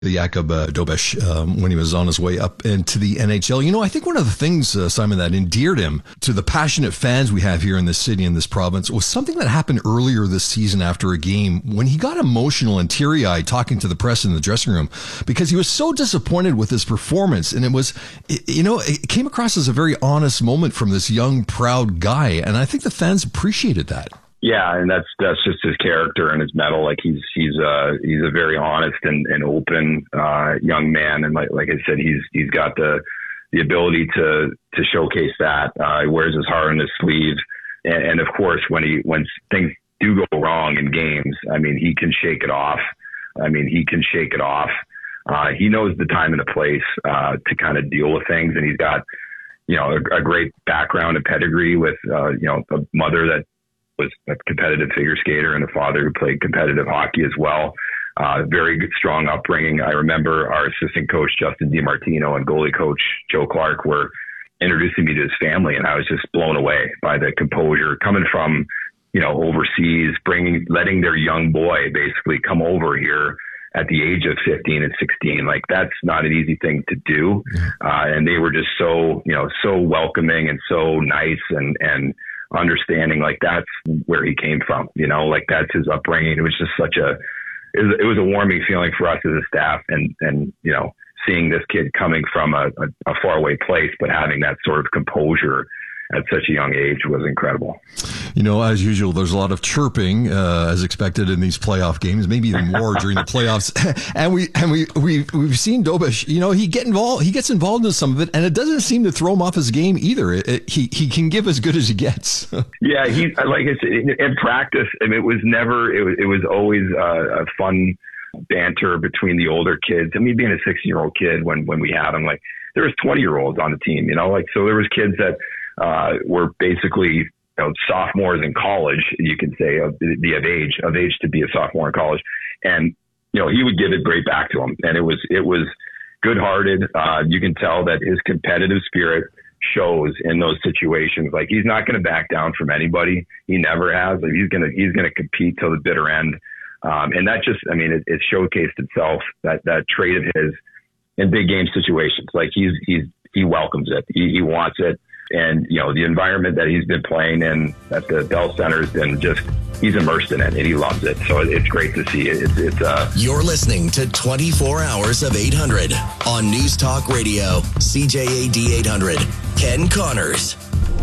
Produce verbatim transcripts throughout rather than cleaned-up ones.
Jakub uh, Dobeš um, when he was on his way up into the N H L. You know, I think one of the things, uh, Simon, that endeared him to the passionate fans we have here in this city, in this province, was something that happened earlier this season after a game when he got emotional and teary-eyed talking to the press in the dressing room because he was so disappointed with his performance. And it was, it, you know, it came across as a very honest moment from this young, proud guy. And I think the fans appreciated that. Yeah, and that's that's just his character and his mettle. Like he's he's uh he's a very honest and, and open uh young man, and like like I said, he's he's got the the ability to to showcase that. Uh, he wears his heart on his sleeve, and, and of course, when he when things do go wrong in games, I mean, he can shake it off. I mean, he can shake it off. Uh, he knows the time and the place uh, to kind of deal with things, and he's got you know a, a great background and pedigree with uh, you know a mother that was a competitive figure skater and a father who played competitive hockey as well. Uh, very good, strong upbringing. I remember our assistant coach, Justin DiMartino, and goalie coach, Joe Clark, were introducing me to his family, and I was just blown away by the composure coming from, you know, overseas, bringing, letting their young boy basically come over here at the age of fifteen and sixteen. Like, that's not an easy thing to do. Uh, and they were just so, you know, so welcoming and so nice and, and, understanding. Like, that's where he came from, you know, like that's his upbringing. It was just such a, it was, it was a warming feeling for us as a staff, and, and, you know, seeing this kid coming from a, a, a faraway place, but having that sort of composure at such a young age was incredible. You know, as usual, there's a lot of chirping, uh, as expected in these playoff games, maybe even more during the playoffs. And we, and we, we, we've seen Dobeš, you know, he get involved, he gets involved in some of it, and it doesn't seem to throw him off his game either. It, it, he, he can give as good as he gets. Yeah. He, like I said, in practice, I mean, it was never, it was, it was always uh, a fun banter between the older kids. I mean, being a sixteen year old kid when, when we had him, like there was twenty year olds on the team, you know, like, so there was kids that, uh, were basically, you know, sophomores in college, you could say, of the of age, of age to be a sophomore in college. And, you know, he would give it right back to him. And it was, it was good hearted. Uh, you can tell that his competitive spirit shows in those situations. Like, he's not going to back down from anybody. He never has. Like, he's going to, he's going to compete till the bitter end. Um, and that just, I mean, it, it showcased itself, that, that trait of his in big game situations. Like, he's, he's, he welcomes it. He, he wants it. And, you know, the environment that he's been playing in at the Bell Center has been just, he's immersed in it and he loves it. So it's great to see it. It's, it's uh, You're listening to twenty-four hours of eight hundred on News Talk Radio, C J A D eight hundred. Ken Connors.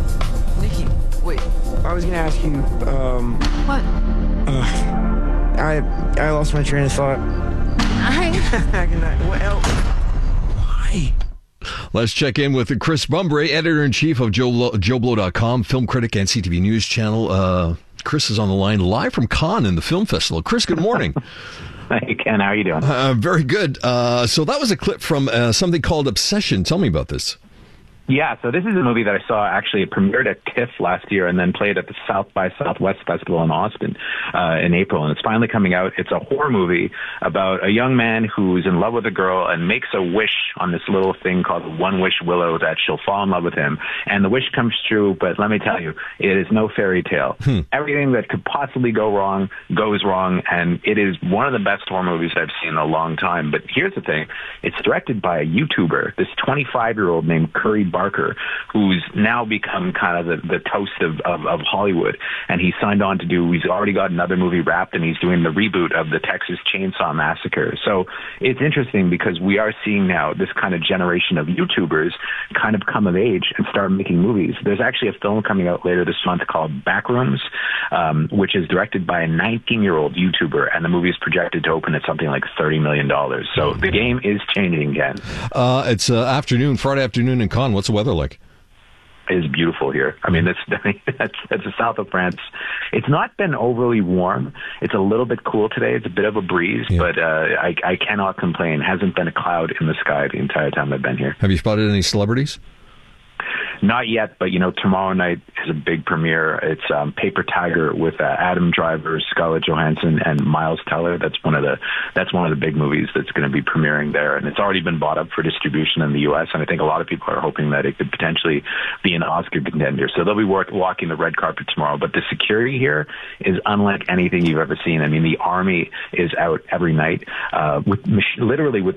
Nikki, wait, I was going to ask you, um... What? Uh, I I lost my train of thought. I... well, why? Let's check in with Chris Bumbray, editor-in-chief of Joe, Joe Blow dot com, film critic and C T V News Channel. Uh, Chris is on the line live from Cannes in the film festival. Chris, good morning. Hey, Ken. How are you doing? Uh, very good. Uh, so that was a clip from uh, something called Obsession. Tell me about this. Yeah, so this is a movie that I saw actually. It premiered at TIFF last year and then played at the South by Southwest Festival in Austin uh, in April. And it's finally coming out. It's a horror movie about a young man who's in love with a girl and makes a wish on this little thing called the One Wish Willow that she'll fall in love with him. And the wish comes true, but let me tell you, it is no fairy tale. Hmm. Everything that could possibly go wrong goes wrong, and it is one of the best horror movies I've seen in a long time. But here's the thing. It's directed by a YouTuber, this twenty-five-year-old named Curry Barker, who's now become kind of the, the toast of, of, of Hollywood. And he signed on to do, he's already got another movie wrapped, and he's doing the reboot of the Texas Chainsaw Massacre. So it's interesting because we are seeing now this kind of generation of YouTubers kind of come of age and start making movies. There's actually a film coming out later this month called Backrooms, um, which is directed by a nineteen-year-old YouTuber, and the movie is projected to open at something like thirty million dollars. So the game is changing again. Uh, it's uh, afternoon, Friday afternoon in Cannes. What's the weather like? Is beautiful here. I mean, that's that's that's the south of France. It's not been overly warm. It's a little bit cool today. It's a bit of a breeze, yeah. but uh, I I cannot complain. Hasn't been a cloud in the sky the entire time I've been here. Have you spotted any celebrities? not yet, but you know, tomorrow night is a big premiere. It's um, Paper Tiger with uh, Adam Driver, Scarlett Johansson, and Miles Teller. That's one of the that's one of the big movies that's going to be premiering there, and it's already been bought up for distribution in the U S. And I think a lot of people are hoping that it could potentially be an Oscar contender. So they'll be work, walking the red carpet tomorrow. But the security here is unlike anything you've ever seen. I mean, the Army is out every night, uh, with literally with